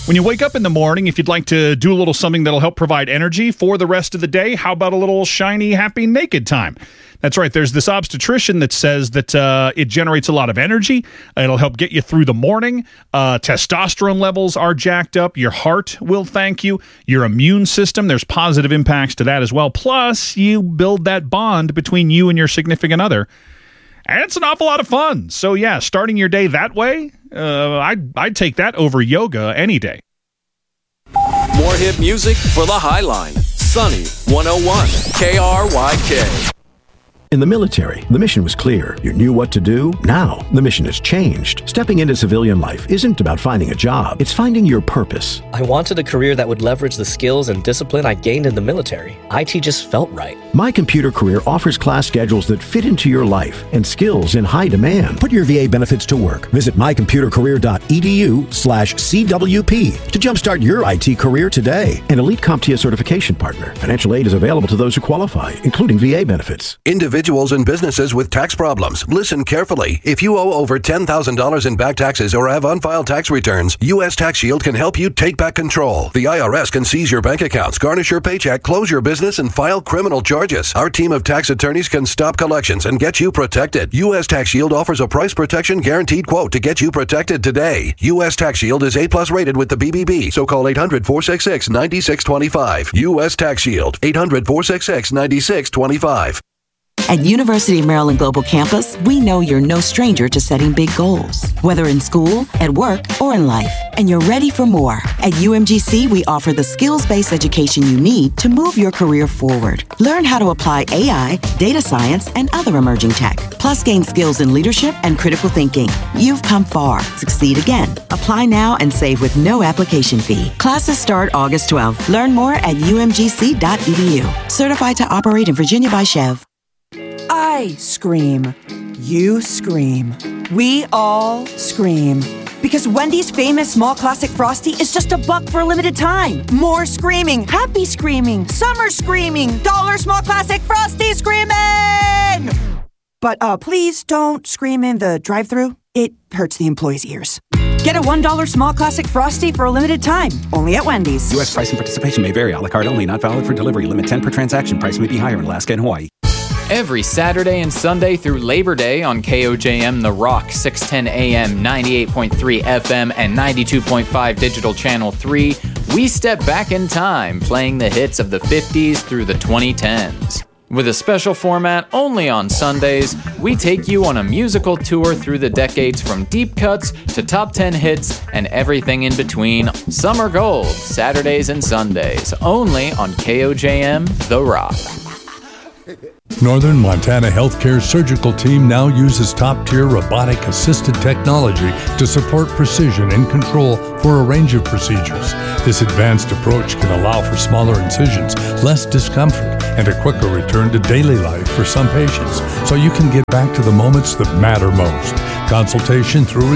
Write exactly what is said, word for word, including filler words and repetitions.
When you wake up in the morning, if you'd like to do a little something that'll help provide energy for the rest of the day, how about a little shiny, happy, naked time? That's right. There's this obstetrician that says that uh, it generates a lot of energy. It'll help get you through the morning. Uh, testosterone levels are jacked up. Your heart will thank you. Your immune system, there's positive impacts to that as well. Plus, you build that bond between you and your significant other. And it's an awful lot of fun. So, yeah, starting your day that way, uh, I'd, I'd take that over yoga any day. More hit music for the Highline. Sunny one oh one K R Y K. In the military, the mission was clear. You knew what to do. Now, the mission has changed. Stepping into civilian life isn't about finding a job. It's finding your purpose. I wanted a career that would leverage the skills and discipline I gained in the military. I T just felt right. My Computer Career offers class schedules that fit into your life and skills in high demand. Put your V A benefits to work. Visit mycomputercareer.edu slash CWP to jumpstart your I T career today. An Elite CompTIA certification partner. Financial aid is available to those who qualify, including V A benefits. Individuals and businesses with tax problems, listen carefully. If you owe over ten thousand dollars in back taxes or have unfiled tax returns, U S Tax Shield can help you take back control. The I R S can seize your bank accounts, garnish your paycheck, close your business, and file criminal charges. Our team of tax attorneys can stop collections and get you protected. U S Tax Shield offers a price protection guaranteed quote to get you protected today. U S Tax Shield is A plus rated with the B B B, so call eight hundred, four six six, nine six two five. U S Tax Shield, eight hundred, four six six, nine six two five. At University of Maryland Global Campus, we know you're no stranger to setting big goals, whether in school, at work, or in life, and you're ready for more. At U M G C, we offer the skills-based education you need to move your career forward. Learn how to apply A I, data science, and other emerging tech, plus gain skills in leadership and critical thinking. You've come far. Succeed again. Apply now and save with no application fee. Classes start August twelfth. Learn more at U M G C dot E D U. Certified to operate in Virginia by Chev. I scream. You scream. We all scream. Because Wendy's famous small classic Frosty is just a buck for a limited time. More screaming, happy screaming, summer screaming, dollar small classic Frosty screaming! But uh, please don't scream in the drive-thru. It hurts the employees' ears. Get a one dollar small classic Frosty for a limited time. Only at Wendy's. U S price and participation may vary. A la carte only. Not valid for delivery. Limit ten per transaction. Price may be higher in Alaska and Hawaii. Every Saturday and Sunday through Labor Day on K O J M The Rock, six ten A M, ninety-eight point three F M, and ninety-two point five Digital Channel three, we step back in time, playing the hits of the fifties through the twenty tens. With a special format only on Sundays, we take you on a musical tour through the decades from deep cuts to top ten hits and everything in between. Summer Gold, Saturdays and Sundays, only on K O J M The Rock. Northern Montana Healthcare's surgical team now uses top-tier robotic-assisted technology to support precision and control for a range of procedures. This advanced approach can allow for smaller incisions, less discomfort, and a quicker return to daily life for some patients, so you can get back to the moments that matter most. Consultation through